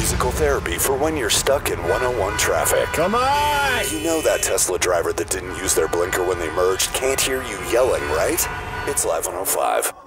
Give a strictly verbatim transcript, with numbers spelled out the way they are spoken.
musical therapy for when you're stuck in one oh one traffic. Come on! You know that Tesla driver that didn't use their blinker when they merged can't hear you yelling, right? It's Live one oh five.